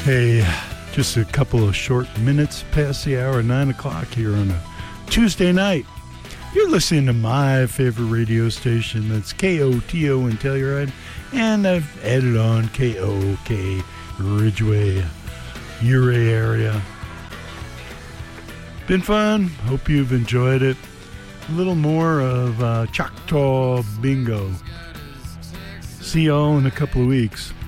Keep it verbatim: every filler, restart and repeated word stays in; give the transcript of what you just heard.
Hey, just a couple of short minutes past the hour, nine o'clock here on a Tuesday night. You're listening to my favorite radio station, that's K O T O in Telluride, and I've added on K O K Ridgeway, Ouray area. Been fun. Hope you've enjoyed it. A little more of uh, Choctaw Bingo. See y'all in a couple of weeks.